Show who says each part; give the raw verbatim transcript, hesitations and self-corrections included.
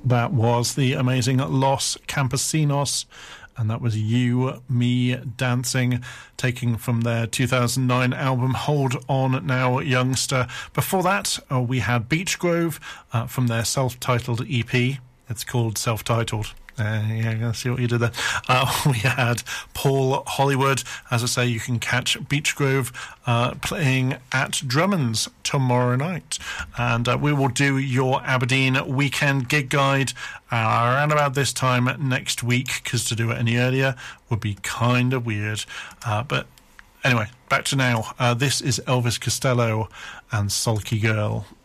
Speaker 1: That was the amazing Los Campesinos, and that was You, Me, Dancing, taking from their two thousand nine album Hold On Now Youngster. Before that, uh, we had Beech Grove uh, from their self-titled E P. It's called Self-Titled. Uh, yeah, let's see what you did there. Uh, we had Paul Hollywood. As I say, you can catch Beech Grove uh, playing at Drummond's tomorrow night. And uh, we will do your Aberdeen weekend gig guide uh, around about this time next week, because to do it any earlier would be kind of weird. Uh, but anyway, back to now. Uh, this is Elvis Costello and Sulky Girl.